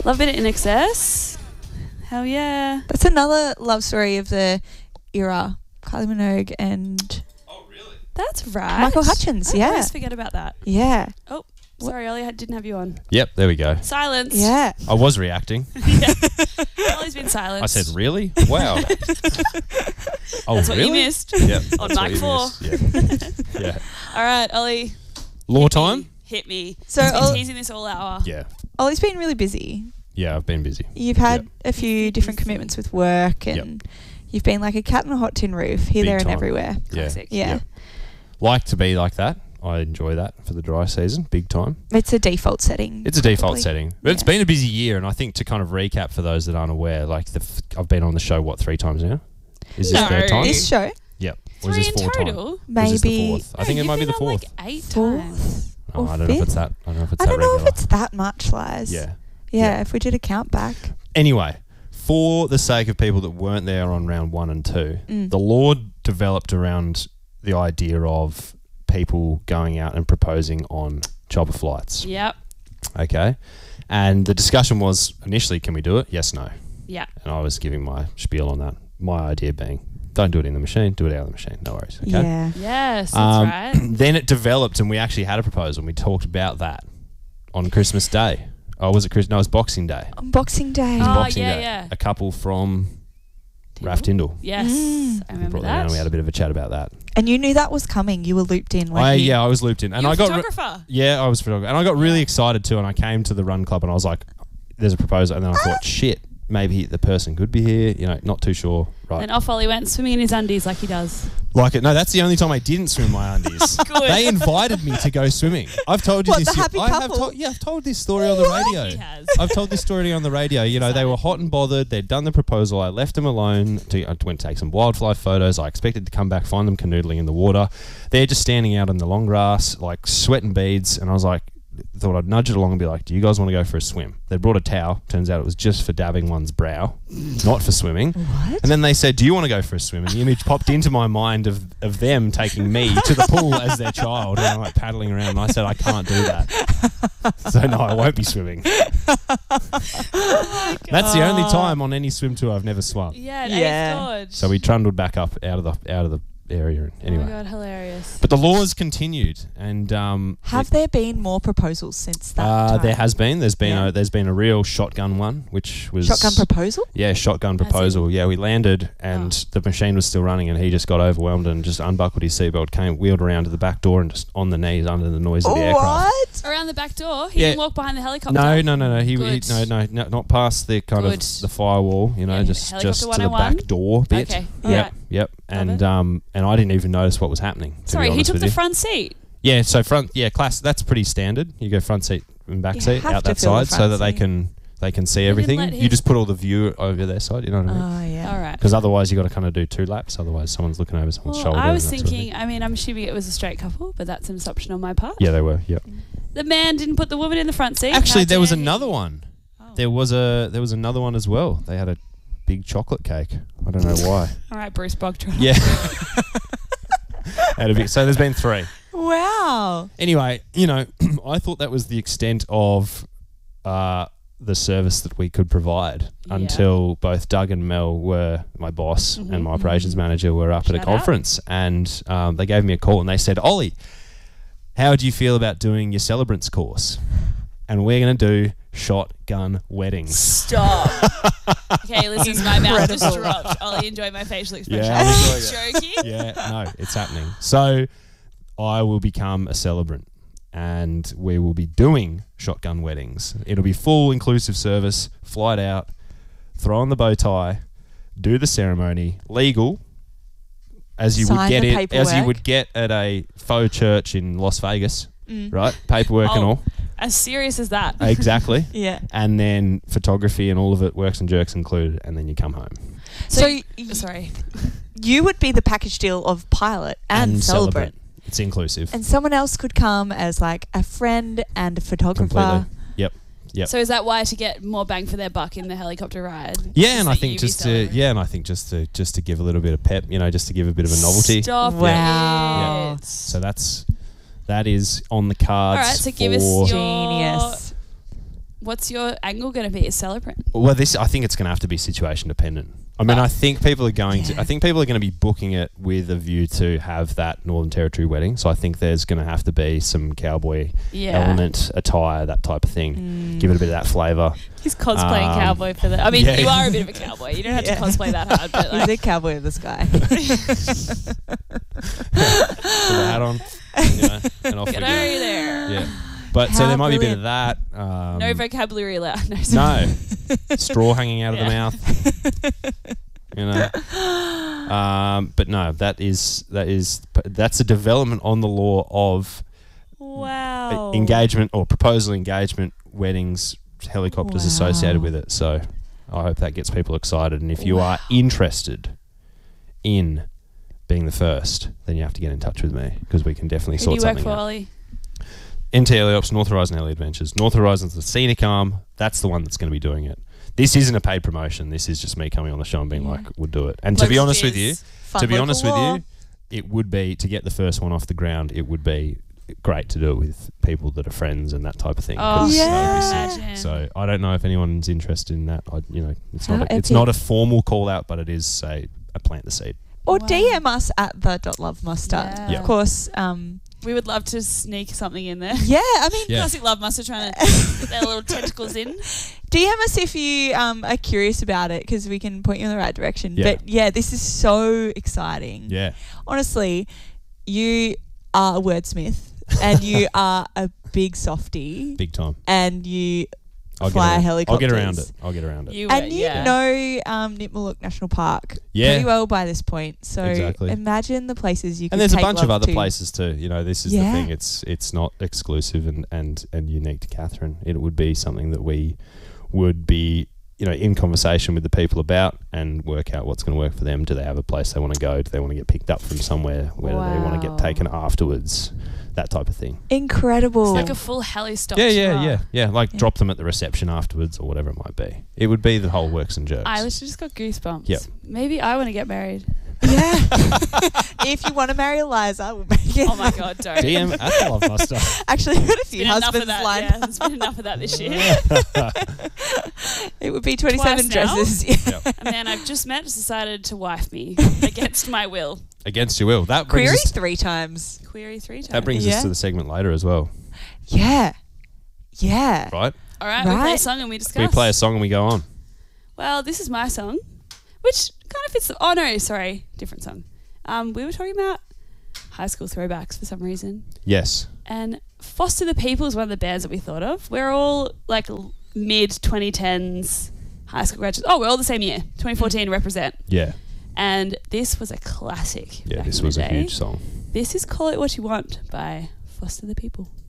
Love it in excess. Hell yeah. That's another love story of the era. Kylie Minogue and That's right. Michael Hutchins, I yeah. always forget about that. yeah. Oh, sorry, Ollie, I didn't have you on. Yep, there we go. Silence. Yeah. I was reacting. Ollie's been silenced. I said, really? Wow. Oh, That's what really? you missed. Yep, On that's what mic you 4. missed. Yeah. Yeah. All right, Ollie. Law time? Hit me. So He's been Ollie- teasing this all hour. Yeah. Ollie's been really busy. Yeah, I've been busy. You've had Yep. a few different commitments with work and you've been like a cat on a hot tin roof, here, Big there and time. everywhere. Yeah. Classic. Yeah. Yep. Like to be like that. I enjoy that for the dry season, big time. It's a default setting. It's a default probably. setting. But it's Yeah. been a busy year, and I think to kind of recap for those that aren't aware, like I've been on the show, 3 times now? Is this No. third time? This show? Yep. Or is 3 this in 4 total? times? Or is this the Maybe 4th? I think it No, might be you've the been on 4th. like 8 fourth. times. Oh, or I don't know if fifth? it's that. I don't know if it's I that don't know regular. if it's that much, Liz. Yeah. Yeah, if we did a count back. Anyway, for the sake of people that weren't there on round 1 and 2, the law developed around the idea of people going out and proposing on chopper flights. Yep. Okay. And the discussion was initially, can we do it? Yes, no. Yeah. And I was giving my spiel on that. My idea being, don't do it in the machine, do it out of the machine. No worries. Okay. Yeah. Yes, that's right. Then it developed and we actually had a proposal and we talked about that on Christmas Day. Oh, was it Christmas? No, it was Boxing Day. On Boxing Day. It was Oh, Boxing yeah, Day. yeah. A couple from Raf Tyndall. Yes, I remember Brought them down that. and we had a bit of a chat about that. And you knew that was coming. You were looped in. weren't you? I was looped in. And You're I a got photographer. I was a photographer. And I got really excited too and I came to the run club and I was like, there's a proposal. And then I thought, shit, maybe the person could be here. You know, not too sure. Right. And off Ollie went swimming in his undies like he does. Like it. No, that's the only time I didn't swim my undies. Good. They invited me to go swimming. I've told you What, this. the happy I have couple? told. Yeah, I've told this story on the radio. He has. I've told this story on the radio. You know, they were hot and bothered. They'd done the proposal. I left them alone. I went to take some wildlife photos. I expected to come back, find them canoodling in the water. They're just standing out in the long grass, like sweating beads. And I was like, thought I'd nudge it along and be like, do you guys want to go for a swim? They brought a towel. Turns out it was just for dabbing one's brow, not for swimming. What? And then they said, do you want to go for a swim? And the image popped into my mind of them taking me to the pool as their child and I'm like paddling around. And I said, I can't do that. So no, I won't be swimming. That's the only time on any swim tour I've never swum. Yeah, Yeah. God. So we trundled back up out of the area. Anyway. Oh my God, hilarious. But the laws continued, and Have there been more proposals since that time? there has been. There's been Yeah. there's been a real shotgun one, which was Shotgun proposal? Yeah, shotgun proposal. Yeah, we landed and the machine was still running, and he just got overwhelmed and just unbuckled his seatbelt, wheeled around to the back door, and just on the knees under the noise of the aircraft. What? Around the back door? He Yeah. didn't walk behind the helicopter? No. He Good. no, not past the kind Good. of the firewall. You know, Yeah, just helicopter to the 101? back door bit. Okay, Yep. alright. Yep. Love And I didn't even notice what was happening. To Sorry, be he honest took with the you. front seat. Yeah, so front. Yeah, class. That's pretty standard. You go front seat and back You seat have out to that fill the side so front that they seat. can see didn't everything. let You his- just put all the view over their side. You know what I mean? Oh, yeah. All right. Because otherwise you got to kind of do 2 laps. Otherwise someone's looking over someone's Well, shoulder. I was and that sort of thinking, I mean, I'm assuming it was a straight couple, but that's an assumption on my part. thing. Yeah, they were. Yep. The man didn't put the woman in the front seat. Actually, How there was dare he? another one. Oh. There was another one as well. They had a big chocolate cake. I don't know why. All right, Bruce Bogtrotter. Yeah. So there's been 3. Wow. Anyway, you know, I thought that was the extent of the service that we could provide Yeah. until both Doug and Mel were, my boss and my operations manager, were up at a Shout out. conference, and they gave me a call and they said, Ollie, how do you feel about doing your celebrants course? And we're going to do shotgun weddings. Stop. Okay, listeners, my mouth just dropped. Ollie, enjoy my facial expression. Yeah, I'm enjoying Joking? Yeah, no, it's happening. So I will become a celebrant and we will be doing shotgun weddings. It'll be full inclusive service, flight out, throw on the bow tie, do the ceremony, legal, as you would Sign get the it, as you paperwork. would get at a faux church in Las Vegas, right? Paperwork and Oh. all. As serious as that. Exactly. Yeah. And then photography and all of it, works and jerks included, and then you come home. So Sorry. you would be the package deal of pilot and celebrant. It's inclusive. And someone else could come as like a friend and a photographer. Completely. Yep. So is that why to get more bang for their buck in the helicopter ride? Yeah, Is and I that think you be just to celebrating? just to give a little bit of pep, you know, just to give a bit of a novelty. Stop Wow. it. So that is on the cards. All right, so give us for- your- Genius. What's your angle going to be as celebrant? Well, I think it's going to have to be situation dependent. I mean, I think people are going to. I think people are going to be booking it with a view to have that Northern Territory wedding. So I think there's going to have to be some cowboy element, attire, that type of thing. Give it a bit of that flavour. He's cosplaying cowboy for that. I mean, you are a bit of a cowboy. You don't have to cosplay that hard. But He's a cowboy of the sky. Put a hat on, and off we go. Get over there. Yeah. But so there might be a bit of that. No vocabulary allowed. No. Straw hanging out of the mouth. But no, that's a development on the law of engagement or proposal engagement, weddings, helicopters associated with it. So I hope that gets people excited. And if you are interested in being the first, then you have to get in touch with me because we can definitely sort something out. Who do you work for, Ollie? NT Heliops, North Horizon Heli Adventures. North Horizon's the scenic arm. That's the one that's going to be doing it. This isn't a paid promotion. This is just me coming on the show and being like, we'll do it. And to be honest with you, it would be, to get the first one off the ground, it would be great to do it with people that are friends and that type of thing. Oh, yeah. So I don't know if anyone's interested in that. It's not a formal call out, but it is, say, a plant the seed. Or DM us at the.love mustard. Yeah. Of course. We would love to sneak something in there. Yeah, I mean... Classic Love Mustard trying to get their little tentacles in. DM us if you are curious about it because we can point you in the right direction. Yeah. But yeah, this is so exciting. Yeah. Honestly, you are a wordsmith and you are a big softie. Big time. And you... fly helicopters. I'll get around it. You know Nitmiluk National Park pretty well by this point. So imagine the places you can take. And there's a bunch of other to. Places too. This is the thing. It's not exclusive and unique to Catherine. It would be something that we would be in conversation with the people about and work out what's going to work for them. Do they have a place they want to go? Do they want to get picked up from somewhere? Where do they want to get taken afterwards? That type of thing. Incredible. It's like a full heli stop. Yeah. Like drop them at the reception afterwards or whatever it might be. It would be the whole works and jerks. I literally just got goosebumps. Yep. Maybe I want to get married. Yeah. If you want to marry Eliza, we'll make it. Oh my God, don't. DM at the Love Muster. Actually, we've got a few husbands lined up. There's been enough of that this year. It would be 27 dresses. Yep. And then I've just decided to wife me against my will. Against your will. That brings Query us 3 times. Query 3 times. That brings us to the segment later as well. Yeah. Yeah. Right? All right. We play a song and we discuss. We play a song and we go on. Well, this is my song, which kind of fits. Oh no, sorry, different song. We were talking about high school throwbacks for some reason. Yes. And Foster the People is one of the bands that we thought of. We're all like mid 2010s high school graduates. Oh, we're all the same year. 2014 represent. Yeah. And this was a classic. Yeah, this was a huge song. This is Call It What You Want by Foster the People.